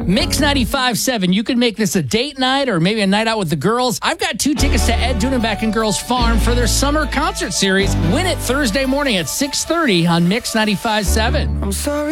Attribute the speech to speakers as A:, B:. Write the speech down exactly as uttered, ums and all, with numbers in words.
A: Mix ninety-five point seven. You can make this a date night or maybe a night out with the girls. I've got two tickets to Ed Dudenback and Girls Farm for their summer concert series. Win it Thursday morning at six thirty on Mix ninety-five point seven.
B: I'm sorry.